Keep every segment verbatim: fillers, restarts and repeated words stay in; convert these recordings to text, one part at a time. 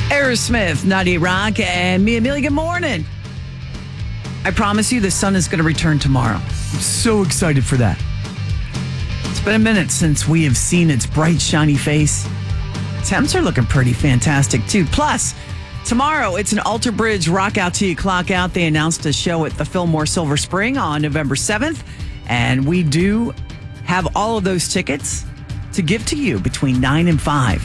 Aerosmith, Nadia Rock, and me, Amelia. Good morning. I promise you the sun is going to return tomorrow. I'm so excited for that. It's been a minute since we have seen its bright, shiny face. Temps are looking pretty fantastic, too. Plus, tomorrow, it's an Alter Bridge Rock Out Till You Clock Out. They announced a show at the Fillmore Silver Spring on November seventh, and we do have all of those tickets to give to you between nine and five.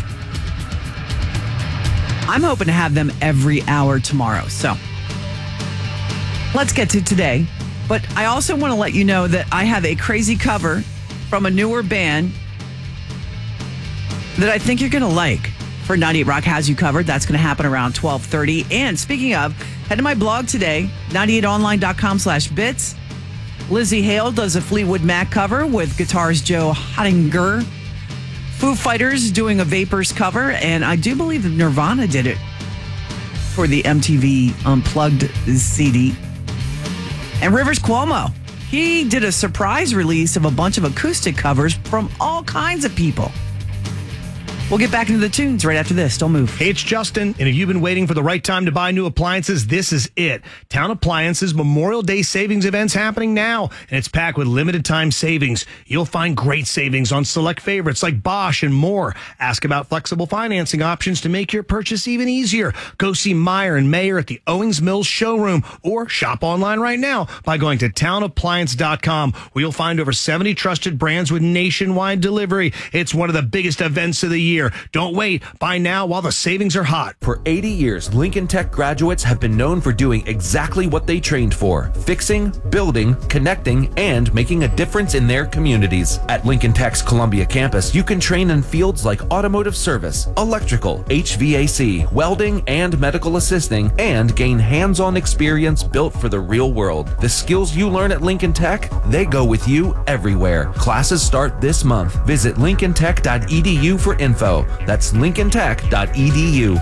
I'm hoping to have them every hour tomorrow. So let's get to today. But I also want to let you know that I have a crazy cover from a newer band that I think you're going to like. For ninety-eight Rock Has You Covered. That's going to happen around twelve thirty. And speaking of, head to my blog today, ninety-eight online dot com slash bits. Lizzie Hale does a Fleetwood Mac cover with guitarist Joe Hottinger. Foo Fighters doing a Vapors cover, and I do believe that Nirvana did it for the M T V Unplugged C D. And Rivers Cuomo, he did a surprise release of a bunch of acoustic covers from all kinds of people. We'll get back into the tunes right after this. Don't move. Hey, it's Justin, and if you've been waiting for the right time to buy new appliances, this is it. Town Appliances Memorial Day Savings Event's happening now, and it's packed with limited time savings. You'll find great savings on select favorites like Bosch and more. Ask about flexible financing options to make your purchase even easier. Go see Meyer and Mayer at the Owings Mills showroom, or shop online right now by going to town appliance dot com, where you'll find over seventy trusted brands with nationwide delivery. It's one of the biggest events of the year. Don't wait. Buy now while the savings are hot. For eighty years, Lincoln Tech graduates have been known for doing exactly what they trained for: fixing, building, connecting, and making a difference in their communities. At Lincoln Tech's Columbia campus, you can train in fields like automotive service, electrical, H V A C, welding, and medical assisting, and gain hands-on experience built for the real world. The skills you learn at Lincoln Tech, they go with you everywhere. Classes start this month. Visit lincoln tech dot e d u for info. That's lincoln tech dot e d u.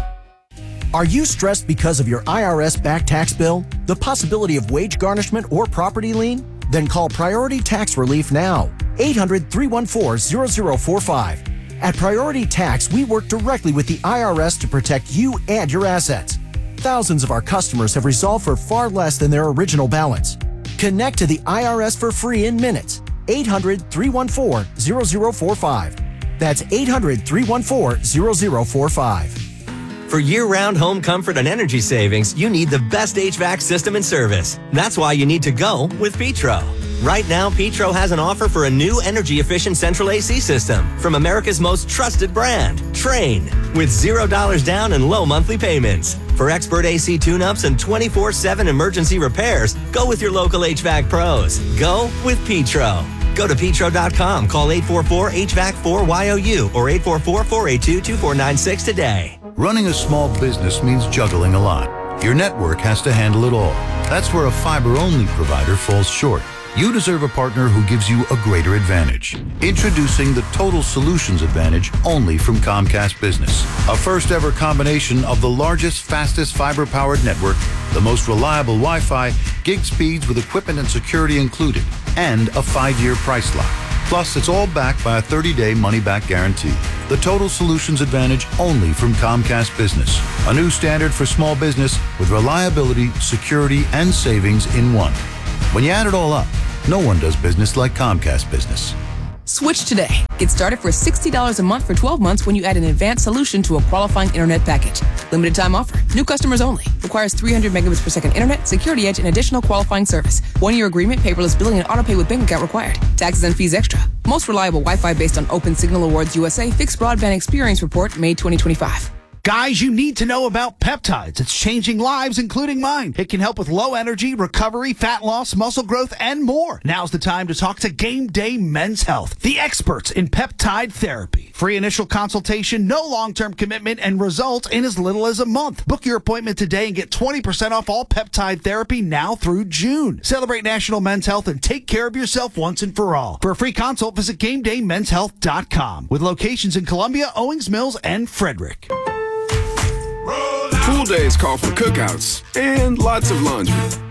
Are you stressed because of your I R S back tax bill? The possibility of wage garnishment or property lien? Then call Priority Tax Relief now. eight hundred, three one four, zero zero four five. At Priority Tax, we work directly with the I R S to protect you and your assets. Thousands of our customers have resolved for far less than their original balance. Connect to the I R S for free in minutes. eight hundred, three one four, zero zero four five. That's eight hundred, three one four, zero zero four five. For year-round home comfort and energy savings, you need the best H V A C system and service. That's why you need to go with Petro. Right now, Petro has an offer for a new energy-efficient central A C system from America's most trusted brand, Trane, with zero dollars down and low monthly payments. For expert A C tune-ups and twenty-four seven emergency repairs, go with your local H V A C pros. Go with Petro. Go to petro dot com, call eight four four, H V A C four Y O U or eight four four, four eight two, two four nine six today. Running a small business means juggling a lot. Your network has to handle it all. That's where a fiber-only provider falls short. You deserve a partner who gives you a greater advantage. Introducing the Total Solutions Advantage only from Comcast Business. A first-ever combination of the largest, fastest fiber-powered network, the most reliable Wi-Fi, gig speeds with equipment and security included, and a five-year price lock. Plus, it's all backed by a thirty-day money-back guarantee. The Total Solutions Advantage only from Comcast Business. A new standard for small business with reliability, security, and savings in one. When you add it all up, no one does business like Comcast Business. Switch today. Get started for sixty dollars a month for twelve months when you add an advanced solution to a qualifying internet package. Limited time offer. New customers only. Requires three hundred megabits per second internet, security edge, and additional qualifying service. One-year agreement, paperless billing, and autopay with bank account required. Taxes and fees extra. Most reliable Wi-Fi based on Open Signal Awards U S A Fixed Broadband Experience Report, May twenty twenty-five. Guys, you need to know about peptides. It's changing lives, including mine. It can help with low energy, recovery, fat loss, muscle growth, and more. Now's the time to talk to Game Day Men's Health, the experts in peptide therapy. Free initial consultation, no long-term commitment, and results in as little as a month. Book your appointment today and get twenty percent off all peptide therapy now through June. Celebrate National Men's Health and take care of yourself once and for all. For a free consult, visit game day men's health dot com with locations in Columbia, Owings Mills, and Frederick. Pool days call for cookouts and lots of laundry.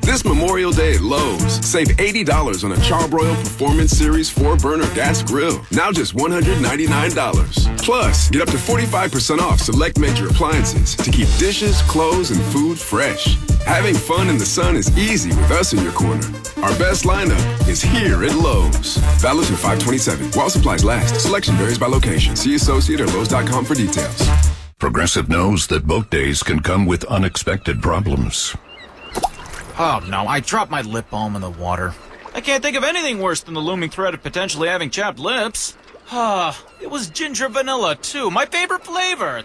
This Memorial Day at Lowe's, save eighty dollars on a Charbroil Performance Series four burner gas grill. Now just one hundred ninety-nine dollars. Plus, get up to forty-five percent off select major appliances to keep dishes, clothes, and food fresh. Having fun in the sun is easy with us in your corner. Our best lineup is here at Lowe's. Valid through five twenty-seven. While supplies last. Selection varies by location. See associate or Lowe's dot com for details. Progressive knows that boat days can come with unexpected problems. Oh no, I dropped my lip balm in the water. I can't think of anything worse than the looming threat of potentially having chapped lips. Ah, it was ginger vanilla too, my favorite flavor.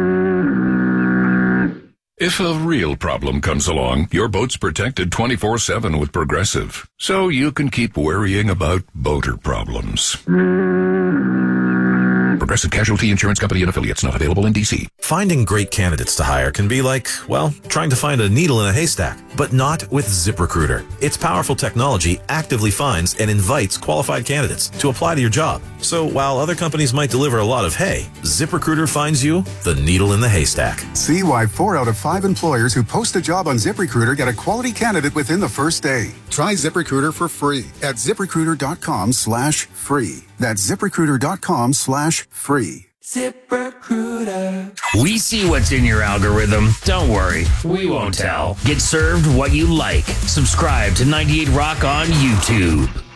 If a real problem comes along, your boat's protected twenty-four seven with Progressive, so you can keep worrying about boater problems. Progressive Casualty Insurance Company and Affiliates, not available in D C. Finding great candidates to hire can be like, well, trying to find a needle in a haystack, but not with ZipRecruiter. Its powerful technology actively finds and invites qualified candidates to apply to your job. So while other companies might deliver a lot of hay, ZipRecruiter finds you the needle in the haystack. See why four out of five employers who post a job on ZipRecruiter get a quality candidate within the first day. Try ZipRecruiter for free at ZipRecruiter.com slash free. That's ZipRecruiter.com slash free. ZipRecruiter. We see what's in your algorithm. Don't worry, we won't tell. Get served what you like. Subscribe to ninety-eight Rock on YouTube.